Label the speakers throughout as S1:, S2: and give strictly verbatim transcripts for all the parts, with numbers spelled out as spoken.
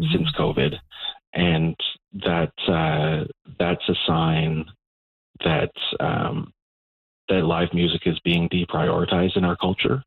S1: mm-hmm. since COVID. And that uh, that's a sign that um, that live music is being deprioritized in our culture.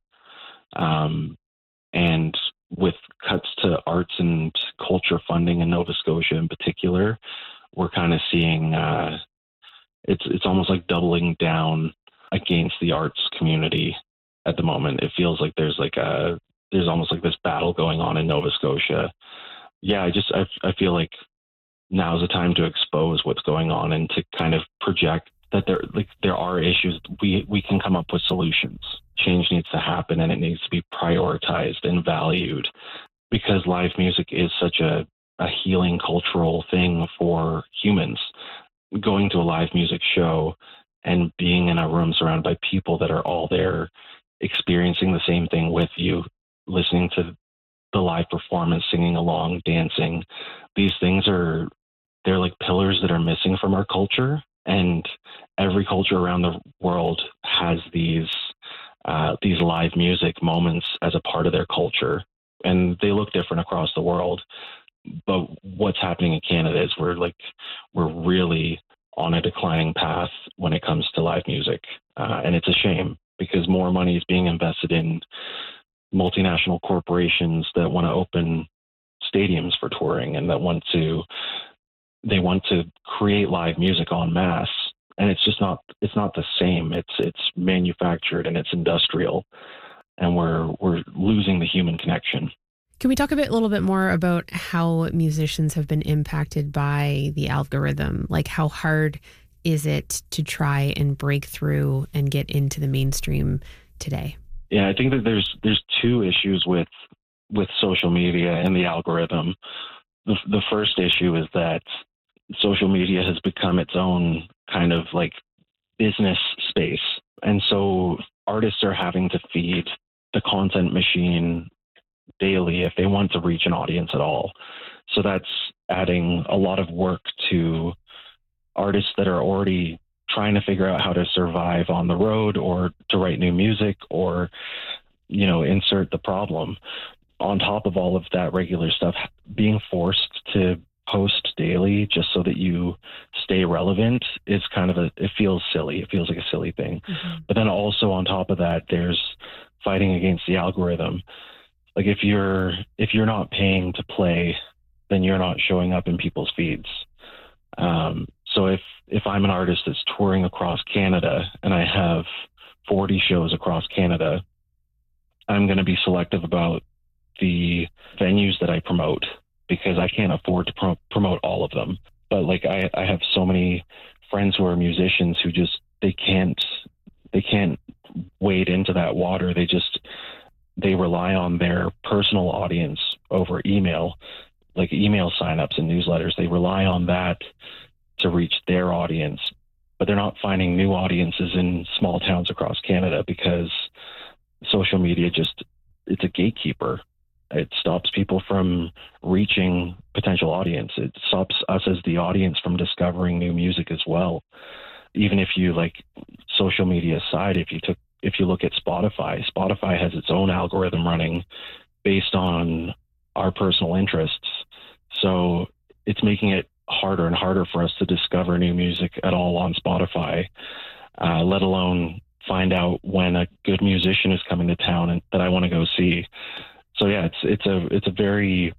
S1: Um, and with cuts to arts and culture funding in Nova Scotia in particular, we're kind of seeing uh, it's it's almost like doubling down against the arts community at the moment. It feels like there's like a there's almost like this battle going on in Nova Scotia. Yeah, I just I I feel like now's the time to expose what's going on and to kind of project that there like there are issues. We we can come up with solutions. Change needs to happen, and it needs to be prioritized and valued, because live music is such a, a healing cultural thing for humans. Going to a live music show and being in a room surrounded by people that are all there experiencing the same thing with you, listening to the live performance, singing along, dancing, these things are, they're like pillars that are missing from our culture. And every culture around the world has these uh, these live music moments as a part of their culture, and they look different across the world. But what's happening in Canada is we're like we're really on a declining path when it comes to live music, uh, and it's a shame because more money is being invested in multinational corporations that want to open stadiums for touring and that want to they want to create live music en masse, and it's just not it's not the same. It's it's manufactured and it's industrial, and we're we're losing the human connection.
S2: Can we talk a bit, a little bit more about how musicians have been impacted by the algorithm? Like, how hard is it to try and break through and get into the mainstream today?
S1: Yeah, I think that there's there's two issues with with social media and the algorithm. The, the first issue is that social media has become its own kind of like business space. And so artists are having to feed the content machine daily if they want to reach an audience at all. So that's adding a lot of work to artists that are already trying to figure out how to survive on the road or to write new music or, you know, insert the problem. On top of all of that regular stuff, being forced to post daily just so that you stay relevant is kind of a, it feels silly. It feels like a silly thing. Mm-hmm. But then also on top of that, there's fighting against the algorithm. Like if you're, if you're not paying to play, then you're not showing up in people's feeds. Um, so if, if I'm an artist that's touring across Canada and I have forty shows across Canada, I'm going to be selective about the venues that I promote because I can't afford to pro- promote all of them. But like I, I have so many friends who are musicians who just, they can't, they can't wade into that water. They just, they rely on their personal audience over email, like email signups and newsletters. They rely on that to reach their audience, but they're not finding new audiences in small towns across Canada because social media just, it's a gatekeeper. It stops people from reaching potential audience. It stops us as the audience from discovering new music as well. Even if you like social media aside, if you took, if you look at Spotify, Spotify has its own algorithm running based on our personal interests. So it's making it harder and harder for us to discover new music at all on Spotify, uh, let alone find out when a good musician is coming to town and that I want to go see. So yeah, it's it's a it's a very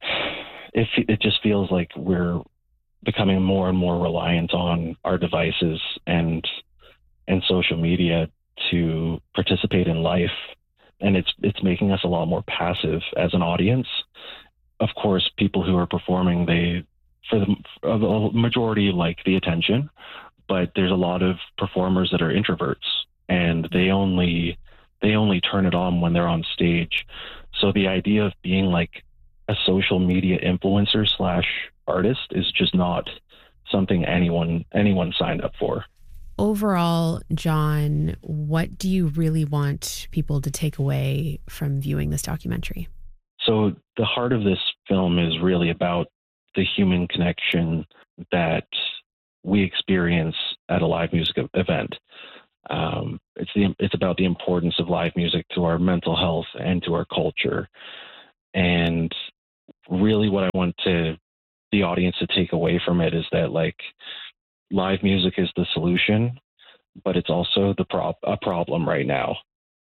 S1: it it just feels like we're becoming more and more reliant on our devices and and social media to participate in life, and it's it's making us a lot more passive as an audience. Of course, people who are performing, they for the for the majority like the attention, but there's a lot of performers that are introverts and they only they only turn it on when they're on stage. So the idea of being like a social media influencer slash artist is just not something anyone anyone signed up for.
S2: Overall, John, what do you really want people to take away from viewing this documentary?
S1: So the heart of this film is really about the human connection that we experience at a live music event. Um, it's the it's about the importance of live music to our mental health and to our culture. And really what I want to the audience to take away from it is that like live music is the solution, but it's also the prob a problem right now.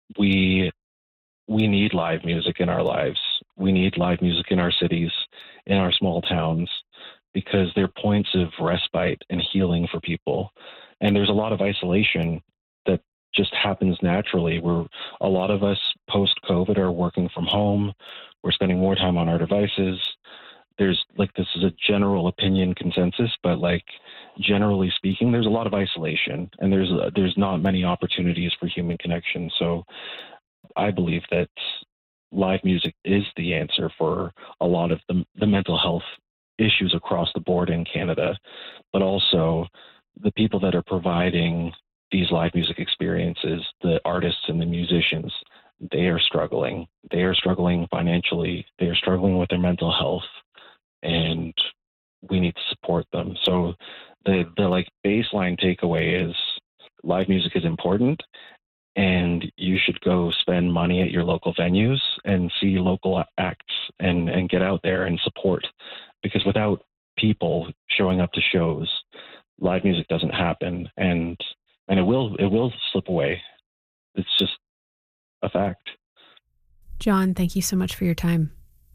S1: We we need live music in our lives. We need live music in our cities, in our small towns, because they're points of respite and healing for people. And there's a lot of isolation that just happens naturally, where a lot of us post-COVID are working from home. We're spending more time on our devices. There's like, this is a general opinion consensus, but like generally speaking, there's a lot of isolation and there's, uh, there's not many opportunities for human connection. So I believe that live music is the answer for a lot of the, the mental health issues across the board in Canada, but also the people that are providing these live music experiences, the artists and the musicians, they are struggling. They are struggling financially. They are struggling with their mental health, and we need to support them. So the, the like baseline takeaway is live music is important, and you should go spend money at your local venues and see local acts and, and get out there and support. Because without people showing up to shows, live music doesn't happen, and and it will it will slip away. It's just a fact.
S2: John, thank you so much for your time.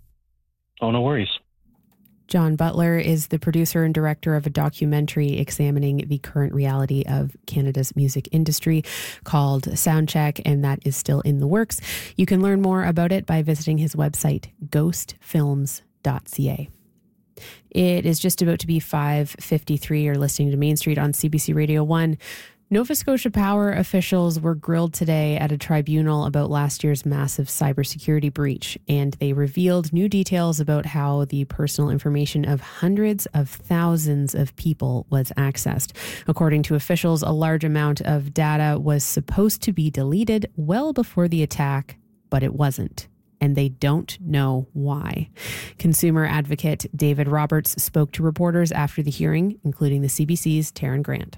S1: Oh, no worries.
S2: John Butler is the producer and director of a documentary examining the current reality of Canada's music industry called Soundcheck, and that is still in the works. You can learn more about it by visiting his website, ghost films dot c a. It is just about to be five fifty-three. You're listening to Main Street on C B C Radio one. Nova Scotia Power officials were grilled today at a tribunal about last year's massive cybersecurity breach, and they revealed new details about how the personal information of hundreds of thousands of people was accessed. According to officials, a large amount of data was supposed to be deleted well before the attack, but it wasn't. And they don't know why. Consumer advocate David Roberts spoke to reporters after the hearing, including the C B C's Taryn Grant.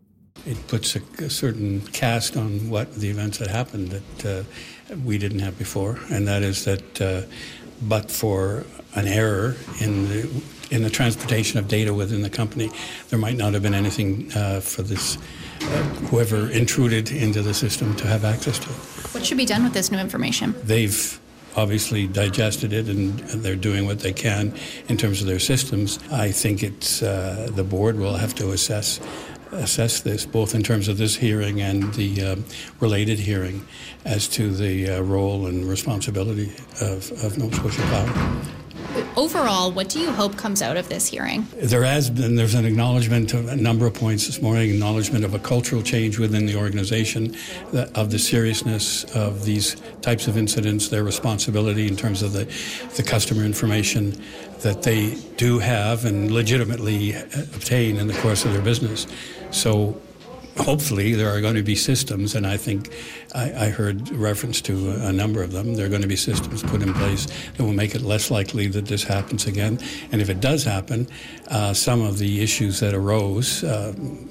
S3: It puts a, a certain cast on what the events that happened that uh, we didn't have before, and that is that uh, but for an error in the in the transportation of data within the company, there might not have been anything uh, for this uh, whoever intruded into the system to have access to it.
S4: What should be done with this new information?
S3: They've obviously digested it, and they're doing what they can in terms of their systems. I think it's uh, the board will have to assess assess this, both in terms of this hearing and the uh, related hearing, as to the uh, role and responsibility of, of Nova Scotia Power.
S4: Overall, what do you hope comes out of this hearing?
S3: There has been, there's an acknowledgement of a number of points this morning, acknowledgement of a cultural change within the organization, that, of the seriousness of these types of incidents, their responsibility in terms of the, the customer information that they do have and legitimately obtain in the course of their business. So hopefully there are going to be systems, and I think I, I heard reference to a, a number of them. There are going to be systems put in place that will make it less likely that this happens again. And if it does happen, uh, some of the issues that arose, uh,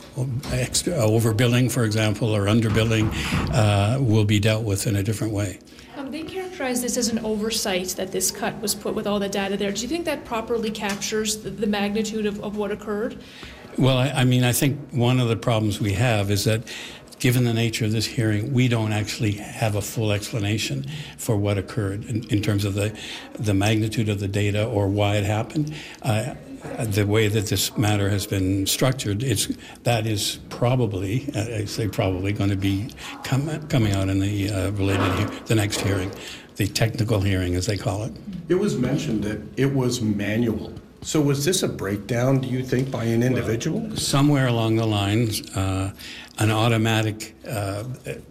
S3: extra, overbilling, for example, or underbilling, uh, will be dealt with in a different way.
S5: Um, they characterize this as an oversight, that this cut was put with all the data there. Do you think that properly captures the, the magnitude of, of what occurred?
S3: Well, I, I mean, I think one of the problems we have is that, given the nature of this hearing, we don't actually have a full explanation for what occurred in, in terms of the the magnitude of the data or why it happened. Uh, the way that this matter has been structured, it's that is probably, I say probably, going to be com- coming out in the uh, related he- the next hearing, the technical hearing, as they call it.
S6: It was mentioned that it was manual. So was this a breakdown, do you think, by an individual?
S3: Well, somewhere along the lines, uh, an automatic uh,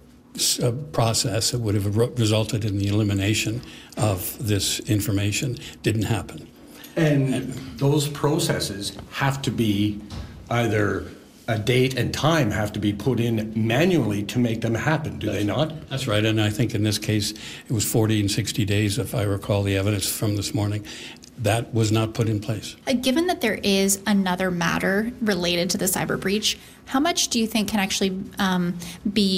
S3: uh, process that would have re- resulted in the elimination of this information didn't happen.
S6: And, and those processes have to be either a date and time have to be put in manually to make them happen, do they not?
S3: That's right, and I think in this case it was forty and sixty days, if I recall the evidence from this morning. That was not put in place.
S4: Uh, given that there is another matter related to the cyber breach, how much do you think can actually um, be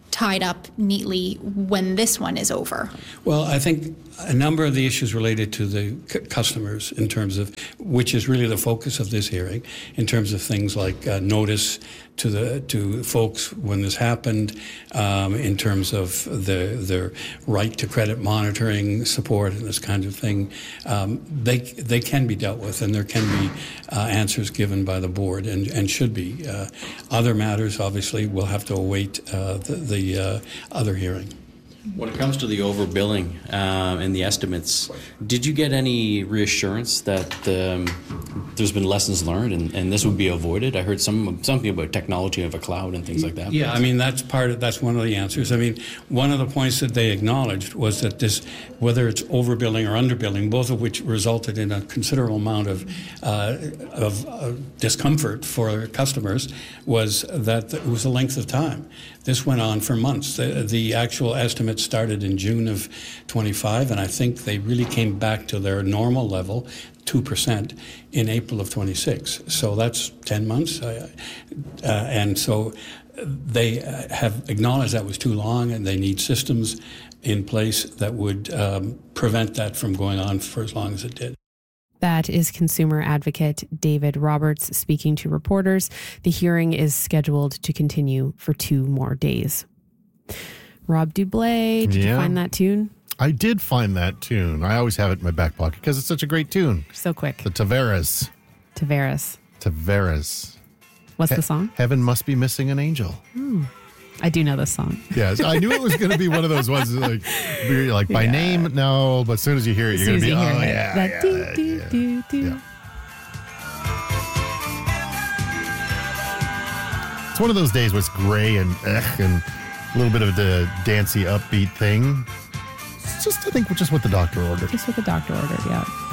S4: tied up neatly when this one is over?
S3: Well, I think a number of the issues related to the c- customers in terms of, which is really the focus of this hearing, in terms of things like uh, notice to the to folks when this happened, um, in terms of the, their right to credit monitoring support and this kind of thing, um, they they can be dealt with, and there can be uh, answers given by the board, and, and should be. Uh, other matters, obviously, will have to await uh, the, the uh, other hearing.
S7: When it comes to the overbilling uh, and the estimates, did you get any reassurance that um, there's been lessons learned and, and this would be avoided? I heard some something about technology of a cloud and things like that.
S3: Yeah, I mean, that's part of, that's one of the answers. I mean, one of the points that they acknowledged was that this, whether it's overbilling or underbilling, both of which resulted in a considerable amount of, uh, of uh, discomfort for customers, was that it was the length of time. This went on for months. The, the actual estimate started in June of twenty-five, and I think they really came back to their normal level, two percent, in April of twenty-six. So that's ten months. Uh, uh, and so they have acknowledged that was too long, and they need systems in place that would um, prevent that from going on for as long as it did.
S2: That is consumer advocate David Roberts speaking to reporters. The hearing is scheduled to continue for two more days. Rob Dublé, did yeah. you find that tune?
S8: I did find that tune. I always have it in my back pocket because it's such a great tune.
S2: So quick.
S8: The Tavares.
S2: Tavares.
S8: Tavares.
S2: What's
S8: he-
S2: the song?
S8: Heaven Must Be Missing an Angel.
S2: Hmm. I do know this song.
S8: Yes, I knew it was going to be one of those ones like, like by yeah. name, no, but as soon as you hear it, you're going to be, oh, yeah,
S2: that
S8: yeah,
S2: doo,
S8: yeah,
S2: doo,
S8: yeah.
S2: doo, doo.
S8: yeah. It's one of those days where it's gray and ugh, and a little bit of the dancey, upbeat thing. It's just, I think, just what the doctor ordered.
S2: Just what the doctor ordered, yeah.